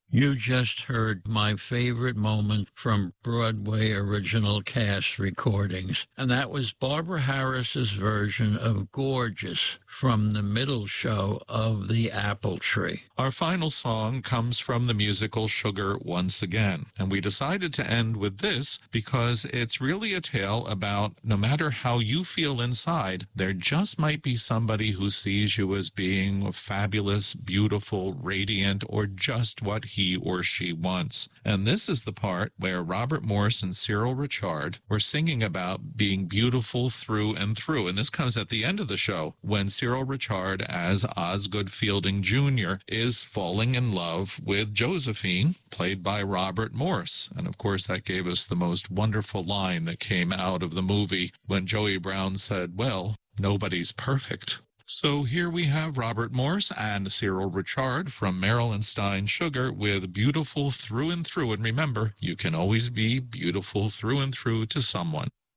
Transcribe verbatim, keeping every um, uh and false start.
You just heard my favorite moment from Broadway original cast recordings, and that was Barbara Harris's version of Gorgeous from the middle show of The Apple Tree. Our final song comes from the musical Sugar once again, and we decided to end with this because it's really a tale about no matter how you feel inside, there just might be somebody who sees you as being fabulous, beautiful, radiant, or just what he or she wants. And this is the part where Robert Morse and Cyril Richard were singing about being beautiful through and through. And this comes at the end of the show when Cyril Richard, as Osgood Fielding Junior, is falling in love with Josephine, played by Robert Morse. And of course, that gave us the most wonderful line that came out of the movie when Joey Brown said, "Well, nobody's perfect." So here we have Robert Morse and Cyril Richard from Marilyn Stein Sugar with Beautiful Through and Through. And remember, you can always be beautiful through and through to someone.